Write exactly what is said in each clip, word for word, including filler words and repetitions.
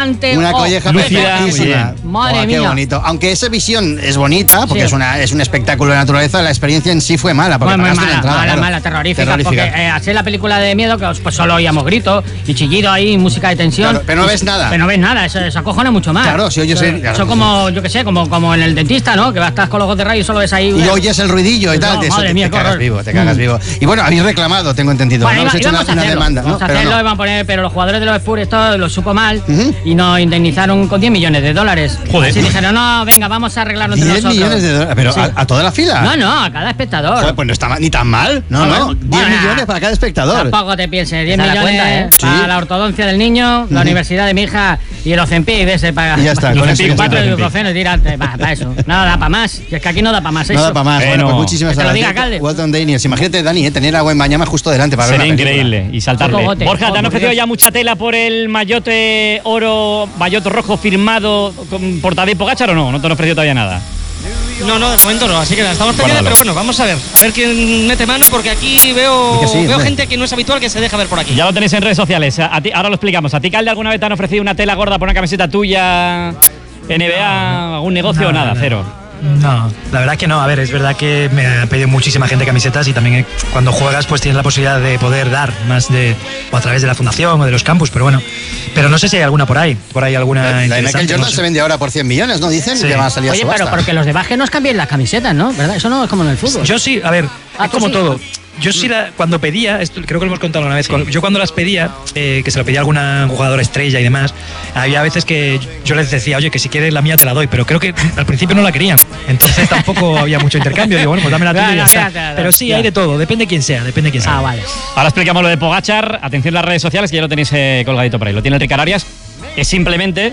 brillante. Una colleja perfectísima. Madre oh, mía. Qué bonito. Aunque esa visión es bonita, porque Sí. es, una, es un espectáculo de naturaleza, la experiencia en sí fue mala. Porque Muy, muy pagaste mala, la entrada, mala, claro. mala, terrorífica, Terrorífica. porque eh, así es la película de miedo, que pues solo oíamos gritos y chillido ahí, música de tensión. Claro, pero no ves nada. Pero no ves nada, eso, eso acojona mucho más. Claro, si oyes Eso, el- claro, eso sí, como, yo qué sé, como, como en el dentista, ¿no? Que vas estás con los ojos de rayo y solo ves ahí. Y una- oyes el ruidillo y No, tal, de eso madre te, mía, te qué cagas horror. vivo, te cagas Mm. vivo. Y bueno, habéis reclamado, tengo entendido. Bueno, ¿no? iba- Habéis hecho una, íbamos a una hacerlo, demanda, ¿no? vamos a Pero hacerlo, no. iban a poner, pero los jugadores de los Spurs esto lo supo mal y nos indemnizaron con diez millones de dólares. Joder. Así dijeron, no, venga, vamos a arreglarlo entre diez nosotros. millones de dólares. Pero Sí. a, a toda la fila. No, no, a cada espectador. Joder, pues no está ma- ni tan mal. No, Ah, no. bueno. diez Bueno, millones para cada espectador. Tampoco te pienses, diez Esa es la millones cuenta, ¿eh? para Sí. la ortodoncia del niño, la universidad de mi hija y el Ozempic de ese para. Y ya está, con eso ya cuatro está. ibuprofenos, tírate, para eso. Nada da para más. Y es que aquí no da para más eso. No da para más. Bueno, Bueno, pues muchísimas que te lo gracias. diga Calde. Walton Daniels. Imagínate, Dani, eh, tener a Gwen Banyama justo delante para ver Sería la película. increíble y saltarle. Cogote. Borja, ¿te Oh, han por ofrecido Dios. ya mucha tela por el mayote oro, mayote rojo firmado con, por Tadej Pogačar o no? ¿No te han ofrecido todavía nada? No, no, de momento no, así que la estamos pendientes, Guárdalo. pero bueno, vamos a ver, a ver quién mete mano, porque aquí veo, Y que sí, veo hombre. gente que no es habitual que se deja ver por aquí. Ya lo tenéis en redes sociales. A, a ti, ahora lo explicamos. ¿A ti, Calde, alguna vez te han ofrecido una tela gorda por una camiseta tuya? ¿N B A? ¿Algún negocio No, o nada? no. Cero. No, la verdad que no. A ver, es verdad que me ha pedido muchísima gente camisetas y también eh, cuando juegas pues tienes la posibilidad de poder dar más de o a través de la fundación o de los campus, pero bueno. Pero no sé si hay alguna por ahí, por ahí alguna La de Michael interesante, Jordan no sé. se vende ahora por cien millones, ¿no? Dicen Sí. que va a salir a Oye, subasta. pero porque los de básquet nos cambien las camisetas, ¿no? ¿Verdad? Eso no es como en el fútbol. Yo sí, a ver, Ah, es tú como sí. todo. Yo sí, la, cuando pedía, esto creo que lo hemos contado una vez, cuando- yo cuando las pedía, eh, que se lo pedía a alguna jugadora estrella y demás, había veces que yo les decía, oye, que si quieres la mía te la doy, pero creo que al principio no la querían, entonces tampoco había mucho intercambio, digo, bueno, pues dame la tuya y ya Ya, ya, está. ya, ya, Pero sí, ya. hay de todo, depende de quién sea, depende de quién sea. Ah, vale. Ahora explicamos lo de Pogačar. Atención a las redes sociales, que ya lo tenéis eh, colgadito por ahí. Lo tiene el Ricard Arias. Es simplemente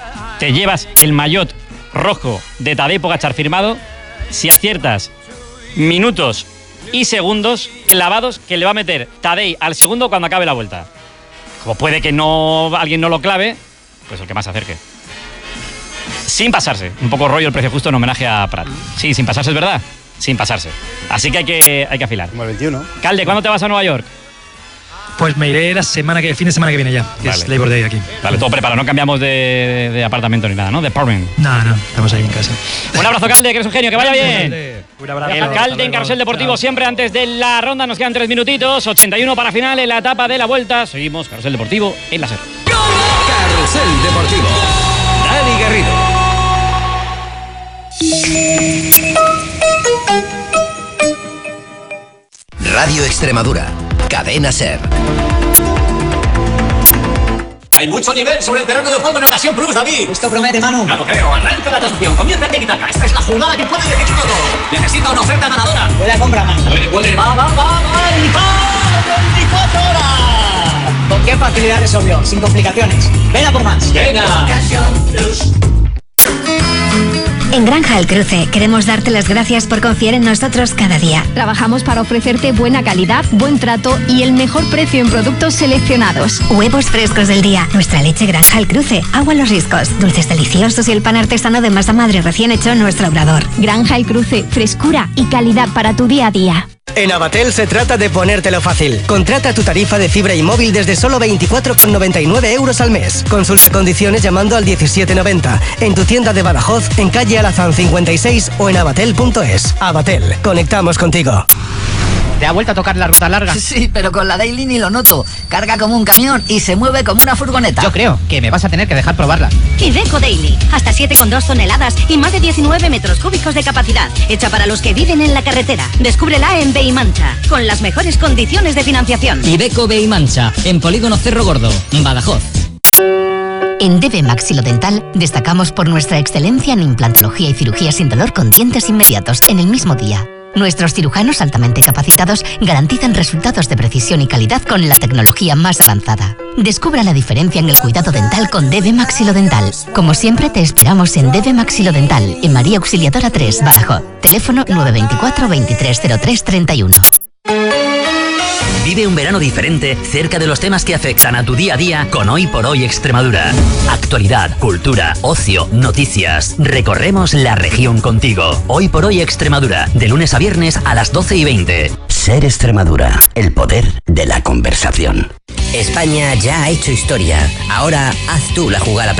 te llevas el maillot rojo de Tadej Pogačar firmado si aciertas minutos y segundos clavados que le va a meter Tadej al segundo cuando acabe la vuelta. Como puede que no alguien no lo clave, pues el que más se acerque. Sin pasarse. Un poco rollo el precio justo en homenaje a Prat. Sí, sin pasarse, es verdad. Sin pasarse. Así que hay que, hay que afilar. Como el veintiuno. Calde, ¿cuándo te vas a Nueva York? Pues me iré la semana que, el fin de semana que viene ya, que Vale. es Labor Day aquí. Vale, todo preparado, no cambiamos de, de apartamento ni nada, ¿no? De apartment. No, no, estamos ahí en casa. Un abrazo, Calde, que eres un genio, que vaya bien. Un abrazo. El Calde en Carrusel Deportivo, siempre antes de la ronda, nos quedan tres minutitos, ochenta y uno para final en la etapa de la vuelta. Seguimos, Carrusel Deportivo en la SER. Carrusel Deportivo. Dani Garrido. Radio Extremadura, Cadena SER. Hay mucho nivel sobre el terreno de juego en Ocasión Plus, David. Esto promete, Manu. No lo creo. Arranca la transacción. Comienza el tiki-taka. Esta es la jugada que puede decidir todo. Necesita una oferta ganadora. Buena compra, Manu. Puede, puede. Va, va, va, va. Y va. veinticuatro horas. ¿Con qué facilidad resolvió? Sin complicaciones. Venga por más. Venga. En Granja El Cruce queremos darte las gracias por confiar en nosotros cada día. Trabajamos para ofrecerte buena calidad, buen trato y el mejor precio en productos seleccionados. Huevos frescos del día, nuestra leche Granja El Cruce, agua Los Riscos, dulces deliciosos y el pan artesano de masa madre recién hecho en nuestro obrador. Granja El Cruce, frescura y calidad para tu día a día. En Avatel se trata de ponértelo fácil. Contrata tu tarifa de fibra y móvil desde solo veinticuatro con noventa y nueve euros al mes. Consulta condiciones llamando al diecisiete noventa. En tu tienda de Badajoz, en calle Alazán cincuenta y seis o en avatel punto es. Avatel, conectamos contigo. ¿Te ha vuelto a tocar la ruta larga? Sí, pero con la Daily ni lo noto. Carga como un camión y se mueve como una furgoneta. Yo creo que me vas a tener que dejar probarla. Iveco Daily, hasta siete coma dos toneladas y más de diecinueve metros cúbicos de capacidad, hecha para los que viven en la carretera. Descúbrela en Beimancha, con las mejores condiciones de financiación. Iveco Beimancha, en Polígono Cerro Gordo, Badajoz. En D B Maxilodental destacamos por nuestra excelencia en implantología y cirugía sin dolor con dientes inmediatos en el mismo día. Nuestros cirujanos altamente capacitados garantizan resultados de precisión y calidad con la tecnología más avanzada. Descubra la diferencia en el cuidado dental con D B Maxilodental. Como siempre, te esperamos en D B Maxilodental, en María Auxiliadora tres, Badajoz. Teléfono nueve veinticuatro veintitrés cero tres treinta y uno. Vive un verano diferente cerca de los temas que afectan a tu día a día con Hoy por Hoy Extremadura. Actualidad, cultura, ocio, noticias. Recorremos la región contigo. Hoy por Hoy Extremadura, de lunes a viernes a las doce y veinte. SER Extremadura, el poder de la conversación. España ya ha hecho historia. Ahora haz tú la jugada.